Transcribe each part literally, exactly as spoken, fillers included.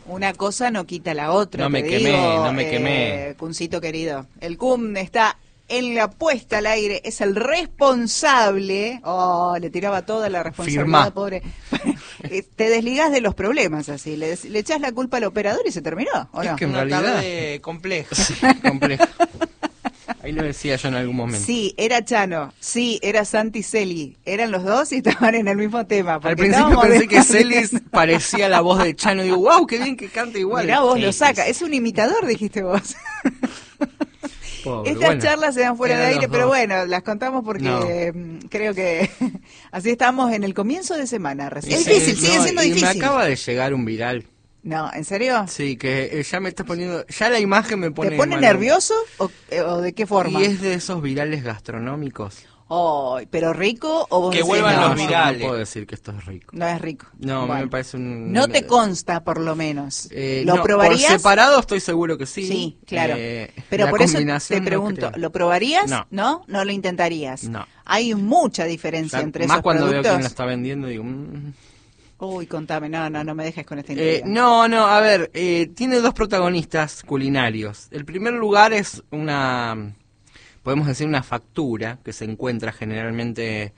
Una cosa no quita la otra. No me te quemé, digo, no me eh, quemé. Cuncito querido. El C U M está en la puesta al aire, es el responsable. Oh, le tiraba toda la responsabilidad, Firmá. pobre. Te desligás de los problemas así, le, le echás la culpa al operador y se terminó, ¿o no? Es que en Una realidad... tarde compleja. Sí, complejo. Ahí lo decía yo en algún momento. Sí, era Chano, sí, era Santi Celi, eran los dos y estaban en el mismo tema. Al porque principio estábamos pensé que debatiendo. Celis parecía la voz de Chano. Digo, wow, qué bien que canta igual. Mirá vos, Sí, lo saca, sí, es un imitador, dijiste vos. pobre, Estas bueno, charlas se dan fuera de eran aire, los pero dos. bueno, las contamos porque mm, creo que así estamos en el comienzo de semana. recién. Es Sí, difícil, sigue no, siendo y difícil. me acaba de llegar un viral. No, ¿en serio? Sí, que eh, ya me está poniendo... Ya la imagen me pone... ¿Te pone mal. nervioso o, eh, o de qué forma? Y es de esos virales gastronómicos. Oh, ¿pero rico o vos Que decís, vuelvan no, los yo virales. No puedo decir que esto es rico. No es rico. No, Bueno. me parece un... No te consta, por lo menos. Eh, ¿Lo no, probarías? Por separado estoy seguro que sí. Sí, claro. Eh, Pero la por eso te combinación no pregunto, creo. ¿lo probarías? No. ¿No? ¿No lo intentarías? No. Hay mucha diferencia Ya, entre más esos cuando veo productos. quién la está vendiendo, digo... mm. Uy, contame, no, no, no me dejes con esta Eh, intriga. no, no, a ver, eh, tiene dos protagonistas culinarios. El primer lugar es una, podemos decir, una factura que se encuentra generalmente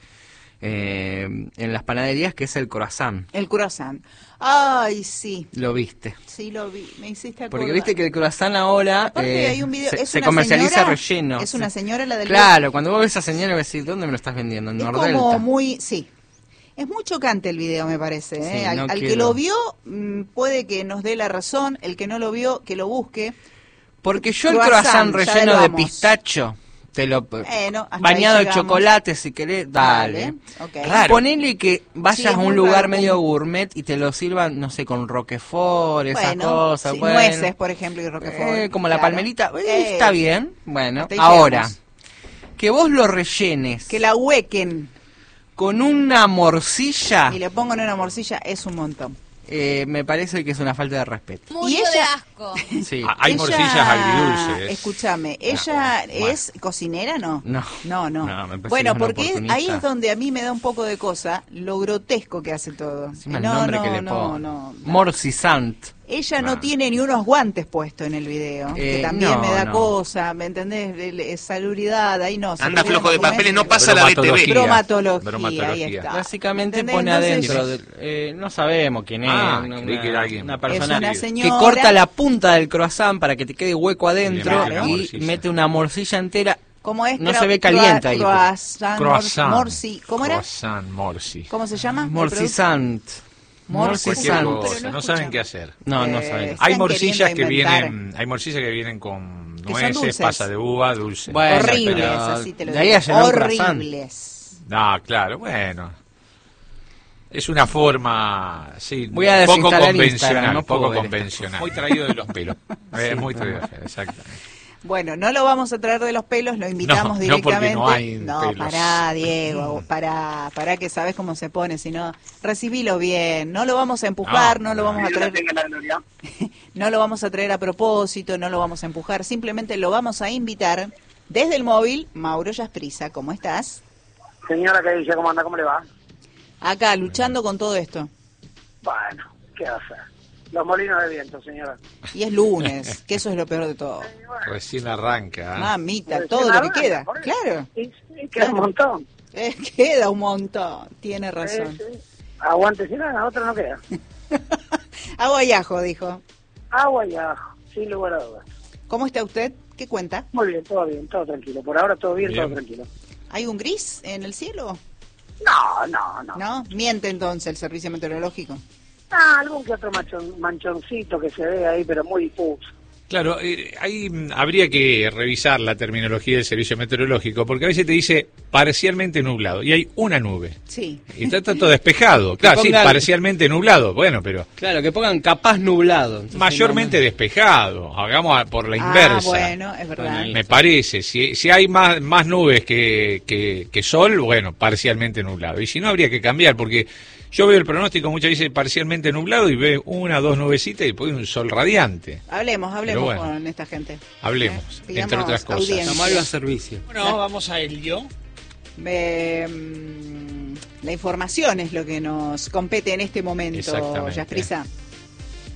eh, en las panaderías, que es el croissant. El croissant. Ay, sí, Lo viste. sí lo vi, me hiciste acordar. Porque viste que el croissant ahora Aparte eh, hay un video, se, es se una comercializa señora, relleno. Es una señora la del Claro, cuando vos ves a esa señora, vas a decir, ¿dónde me lo estás vendiendo? En Es Nordelta. como muy, sí. Es muy chocante el video, me parece. ¿eh? Sí, al no al que quiero. lo vio, mm, puede que nos dé la razón. El que no lo vio, que lo busque. Porque yo el Croissant, croissant ya relleno de vamos. pistacho, te lo Bueno, hasta bañado ahí de llegamos. chocolate si querés, dale. Dale, ok. Raro. Ponele que vayas Sí, es a un muy lugar raro, medio como- gourmet y te lo sirvan, no sé, con roquefort, esas Bueno, cosas. sí, bueno. nueces, por ejemplo, y roquefort. Eh, como la claro. palmerita, eh, Eh, está bien. Bueno, hasta ahí ahora, llegamos. que vos lo rellenes Que la huequen con una morcilla, y le pongan una morcilla es un montón. eh, me parece que es una falta de respeto. Murió Y ella- de asco. Sí. Ah, Hay Ella- morcillas agridulces. Escúchame, ¿ella bueno. es cocinera, no? No. No, no. No, me parece bueno, que es una porque oportunista. ahí es donde a mí me da un poco de cosa lo grotesco que hace todo. Encima el no, nombre no, que le no, pongo. no, no. Morcisant. Ella no Ah. tiene ni unos guantes puestos en el video, que Eh, también no, me da no. cosa, ¿me entendés? El- el- salubridad, ahí no. Anda salubridad flojo de ¿cómo es? papeles, no pasa la B T V. Bromatología, Bromatología. Bromatología, ahí está. Básicamente ¿Entendés? pone Entonces, adentro, de- eh, no sabemos quién es, Ah, una, creí que era alguien. una Es persona una que señora. corta la punta del croissant para que te quede hueco adentro Y le mete una y morcilla. mete una morcilla entera. ¿Cómo es? No Cro- se ve caliente ahí. Croissant, Croissant. morsi, ¿cómo era? Croissant, morsi. ¿Cómo se llama? el Morcisant. Morcisant. Cualquier Pero cosa, no no, escuchamos. saben qué hacer. No, no Eh, saben. Están Hay morcillas queriendo que inventar. vienen, hay morcillas que vienen con Que son nueces, dulces. pasa de uva, dulce. Bueno, Horribles, pero así te lo de ahí digo. a llenar un croissant. Horribles. Ah, claro, bueno. Es una forma, sí, Voy a poco desinstalar convencional, Instagram, no puedo poco ver esto. convencional. Muy traído de los pelos. Eh, muy traído, exactamente. Bueno, no lo vamos a traer de los pelos, lo invitamos No, no, porque directamente. no hay No, pelos. pará, Diego, pará, pará que sabes cómo se pone, si no, recibilo bien. No lo vamos a empujar, no, No, lo vamos a traer, Tenga la gloria. no lo vamos a traer a propósito, no lo vamos a empujar, simplemente lo vamos a invitar desde el móvil. Mauro Yasprisa, ¿cómo estás? Señora, ¿qué dice? ¿Cómo anda? ¿Cómo le va? Acá, luchando con todo esto. Bueno, ¿qué va a hacer? Los molinos de viento, señora. Y es lunes, que eso es lo peor de todo. Y bueno, Recién arranca. ¿eh? Mamita, Recién todo lo que arranca, queda. por eso. Claro, y, y queda un montón. eh, queda un montón, tiene razón. Sí, sí. Aguante, si no, la otra no queda. Agua y ajo, dijo. Agua y ajo, sin lugar a dudas. ¿Cómo está usted? ¿Qué cuenta? Muy bien, todo bien, todo tranquilo. Por ahora todo bien, Bien. todo tranquilo. ¿Hay un gris en el cielo? No, no, no. ¿No? Miente entonces el servicio meteorológico. Ah, algún que otro manchon, manchoncito que se ve ahí, pero muy difuso. Claro, eh, ahí mm, habría que revisar la terminología del servicio meteorológico, porque a veces te dice parcialmente nublado, y hay una nube, Sí. y está, está todo despejado. Claro, sí, pongan- parcialmente nublado, bueno, pero Claro, que pongan capaz nublado. Entonces, mayormente no, despejado, hagamos a- por la Ah, inversa. bueno, es verdad. Bueno, Me parece, si, si hay más, más nubes que, que, que sol, bueno, parcialmente nublado. Y si no, habría que cambiar, porque yo veo el pronóstico, muchas veces parcialmente nublado, y veo una, dos nubecitas y después un sol radiante. Hablemos, hablemos Pero bueno, con esta gente. Hablemos, Eh, entre pidamos otras cosas. audiencia. Llamarlo a servicio. Bueno, vamos a ello. Eh, mm, la información es lo que nos compete en este momento, Exactamente. Yasprisa.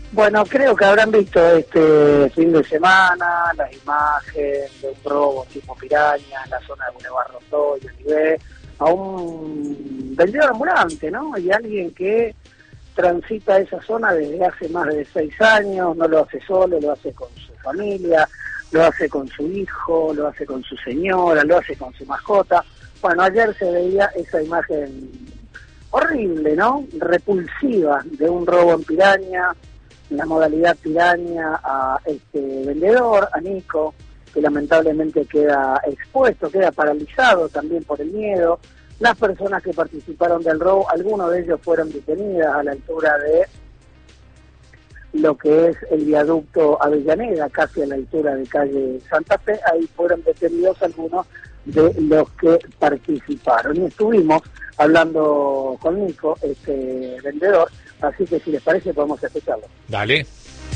Bueno, creo que habrán visto este fin de semana las imágenes de un robo tipo Piraña en la zona de Boulevard Rondó y Olivé, a un vendedor ambulante, ¿no? Y alguien que transita esa zona desde hace más de seis años, no lo hace solo, lo hace con su familia, lo hace con su hijo, lo hace con su señora, lo hace con su mascota. Bueno, ayer se veía esa imagen horrible, ¿no? Repulsiva de un robo en Piraña, en la modalidad Piraña, a este vendedor, a Nico, que lamentablemente queda expuesto, queda paralizado también por el miedo. Las personas que participaron del robo, algunos de ellos fueron detenidas a la altura de lo que es el viaducto Avellaneda, casi a la altura de calle Santa Fe. Ahí fueron detenidos algunos de los que participaron. Y estuvimos hablando con Nico, este vendedor, así que si les parece podemos escucharlo. Dale.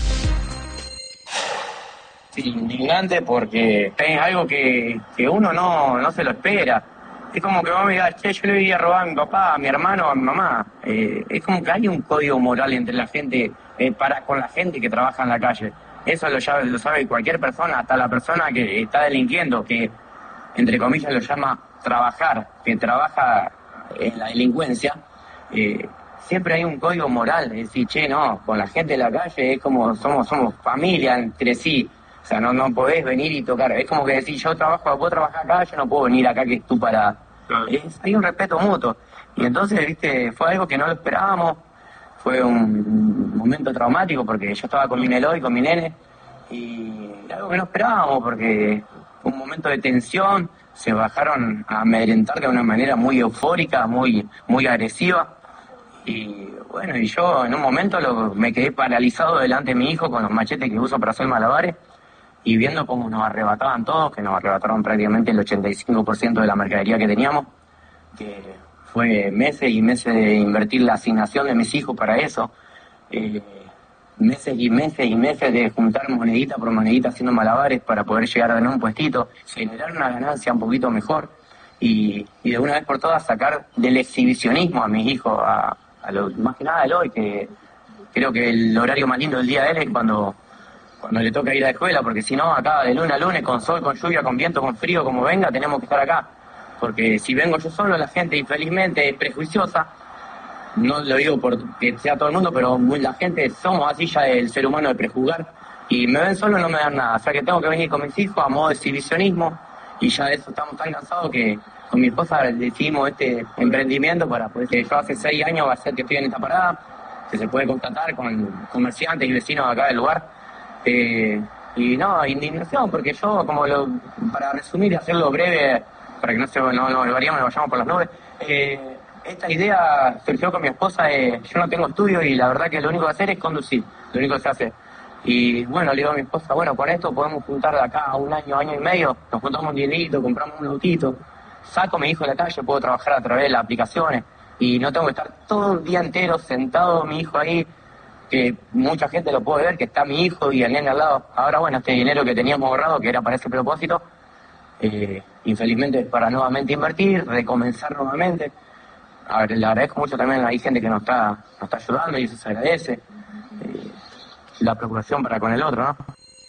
Sí, indignante porque es algo que, que uno no, no se lo espera. Es como que vos me digas, che, yo le voy a robar a mi papá, a mi hermano, a mi mamá. Eh, es como que hay un código moral entre la gente, eh, para con la gente que trabaja en la calle. Eso lo, ya, lo sabe cualquier persona, hasta la persona que está delinquiendo, que entre comillas lo llama trabajar, que trabaja en la delincuencia. Eh, siempre hay un código moral, es decir, che, no, con la gente de la calle es como somos somos familia entre sí. O sea, no no podés venir y tocar. Es como que decir, yo trabajo, vos trabajás acá, yo no puedo venir acá que tú para... Es, hay un respeto mutuo. Y entonces, viste, fue algo que no lo esperábamos. Fue un momento traumático porque yo estaba con mi Neloy, con mi nene, y algo que no esperábamos porque fue un momento de tensión. Se bajaron a amedrentar de una manera muy eufórica, muy muy agresiva. Y bueno, y yo en un momento lo, me quedé paralizado delante de mi hijo con los machetes que uso para hacer malabares, y viendo cómo nos arrebataban todos, que nos arrebataron prácticamente el ochenta y cinco por ciento de la mercadería que teníamos, que fue meses y meses de invertir la asignación de mis hijos para eso, eh, meses y meses y meses de juntar monedita por monedita haciendo malabares para poder llegar a tener un puestito, generar una ganancia un poquito mejor, y, y de una vez por todas sacar del exhibicionismo a mis hijos, a, a lo, más que nada a Eloy, que creo que el horario más lindo del día de él es cuando... cuando le toca ir a la escuela, porque si no, acá de lunes a lunes, con sol, con lluvia, con viento, con frío, como venga, tenemos que estar acá. Porque si vengo yo solo, la gente infelizmente es prejuiciosa, no lo digo porque sea todo el mundo, pero muy, la gente somos así ya el ser humano de prejuzgar, y me ven solo y no me dan nada. O sea que tengo que venir con mis hijos a modo de exhibicionismo, y ya de eso estamos tan cansados que con mi esposa decidimos este emprendimiento para, pues, que yo hace seis años va a ser que estoy en esta parada, que se puede contratar con comerciantes y vecinos acá del lugar. Eh, y no, indignación, porque yo, como lo, para resumir y hacerlo breve, para que no se no, no variamos, nos vayamos por las nubes, eh, esta idea surgió con mi esposa. De, yo no tengo estudio y la verdad que lo único que hacer es conducir, lo único que se hace. Y bueno, le digo a mi esposa, bueno, con esto podemos juntar de acá a un año, año y medio, nos juntamos un dinerito, compramos un autito, saco a mi hijo de la calle, puedo trabajar a través de las aplicaciones y no tengo que estar todo el día entero sentado, mi hijo ahí, que mucha gente lo puede ver, que está mi hijo y el nene al lado. Ahora, bueno, este dinero que teníamos ahorrado, que era para ese propósito, eh, infelizmente para nuevamente invertir, recomenzar nuevamente. A ver, le agradezco mucho también, hay gente que nos está, nos está ayudando y eso se agradece. Eh, la preocupación para con el otro, ¿no?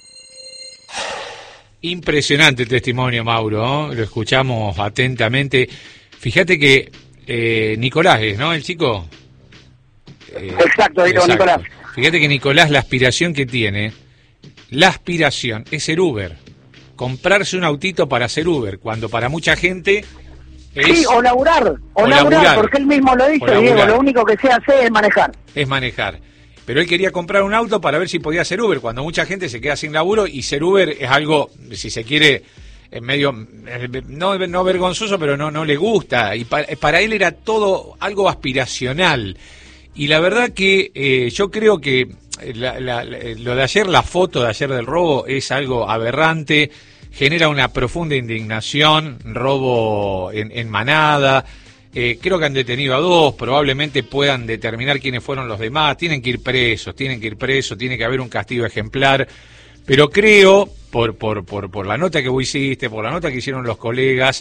Impresionante el testimonio, Mauro, ¿no? Lo escuchamos atentamente. Fíjate que eh, Nicolás es, ¿no? El chico... Eh, exacto, digo, exacto. Nicolás. Fíjate que Nicolás, la aspiración que tiene, la aspiración es ser Uber, comprarse un autito para ser Uber, cuando para mucha gente es... Sí, o laburar, o, o laburar, laburar, porque él mismo lo dice, Diego, lo único que se hace es manejar. Es manejar. Pero él quería comprar un auto para ver si podía ser Uber, cuando mucha gente se queda sin laburo, y ser Uber es algo, si se quiere, en medio, no, no vergonzoso, pero no, no le gusta, y para, para él era todo algo aspiracional. Y la verdad que eh, yo creo que la, la, la, lo de ayer, la foto de ayer del robo, es algo aberrante, genera una profunda indignación, robo en, en manada. Eh, creo que han detenido a dos, probablemente puedan determinar quiénes fueron los demás, tienen que ir presos, tienen que ir presos, tiene que haber un castigo ejemplar, pero creo, por, por, por, por la nota que vos hiciste, por la nota que hicieron los colegas,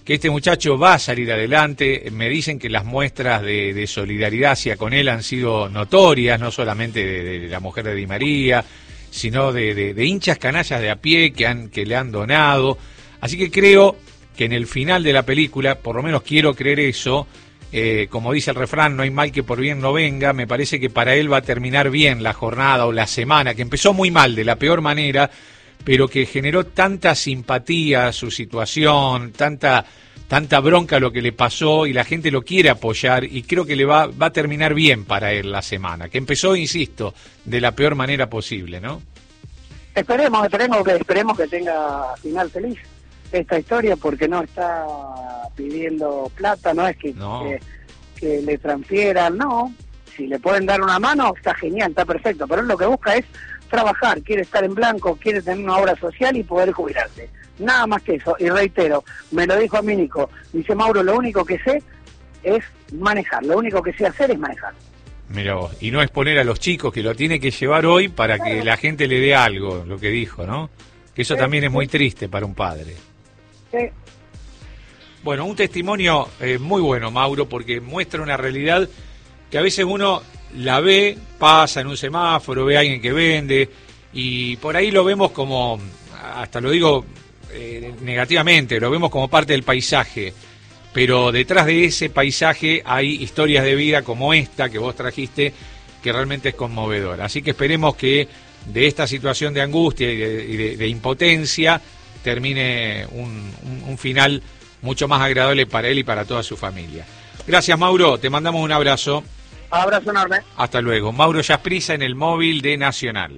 que este muchacho va a salir adelante. Me dicen que las muestras de, de solidaridad hacia con él han sido notorias, no solamente de, de la mujer de Di María, sino de, de, de hinchas canallas de a pie que, han, que le han donado. Así que creo que en el final de la película, por lo menos quiero creer eso, eh, como dice el refrán, no hay mal que por bien no venga, me parece que para él va a terminar bien la jornada o la semana, que empezó muy mal, de la peor manera, pero que generó tanta simpatía a su situación, tanta tanta bronca lo que le pasó, y la gente lo quiere apoyar, y creo que le va, va a terminar bien para él la semana, que empezó, insisto, de la peor manera posible, ¿no? Esperemos, esperemos que, esperemos que tenga final feliz esta historia, porque no está pidiendo plata, no es que, No. que, que le transfieran, no. Si le pueden dar una mano, está genial, está perfecto, pero él lo que busca es trabajar, quiere estar en blanco, quiere tener una obra social y poder jubilarse. Nada más que eso, y reitero, me lo dijo a mí Nico, dice Mauro, lo único que sé es manejar, lo único que sé hacer es manejar. Mira vos, y no exponer a los chicos, que lo tiene que llevar hoy para que la gente le dé algo, lo que dijo, ¿no? Que eso Sí, también es sí. muy triste para un padre. Sí. Bueno, un testimonio eh, muy bueno, Mauro, porque muestra una realidad que a veces uno la ve, pasa en un semáforo, ve a alguien que vende, y por ahí lo vemos como, hasta lo digo eh, negativamente, lo vemos como parte del paisaje, pero detrás de ese paisaje hay historias de vida como esta que vos trajiste, que realmente es conmovedora. Así que esperemos que de esta situación de angustia y de, y de, de impotencia termine un, un, un final mucho más agradable para él y para toda su familia. Gracias, Mauro, te mandamos un abrazo. Abrazo enorme. Hasta luego. Mauro Jasprissa en el móvil de Nacional.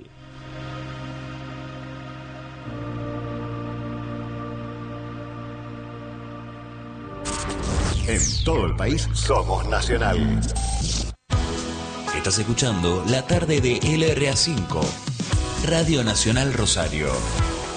En todo el país somos Nacional. Estás escuchando La Tarde de L R A cinco, Radio Nacional Rosario.